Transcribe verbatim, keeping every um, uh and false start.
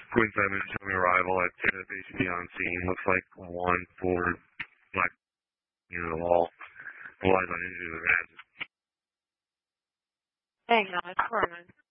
forty-five minutes from arrival at uh, they should be on scene. Looks like one for black near the wall. Relies on injury to the head. Hang on, it's Corman.